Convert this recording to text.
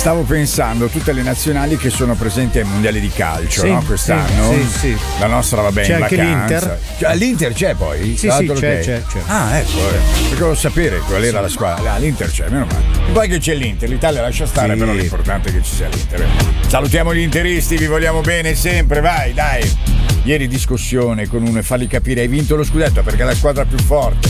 Stavo pensando tutte le nazionali che sono presenti ai mondiali di calcio, Sì, no? Quest'anno. sì. La nostra va bene. C'è in anche vacanza. l'Inter? L'Inter c'è poi? Sì, c'è. Ah, ecco, perché volevo sapere qual era la squadra. L'Inter c'è, meno male. Poi che c'è l'Inter, l'Italia lascia stare, Sì. però l'importante è che ci sia l'Inter. Salutiamo gli interisti, vi vogliamo bene sempre, vai, dai. Ieri discussione con uno e fargli capire hai vinto lo scudetto perché è la squadra più forte.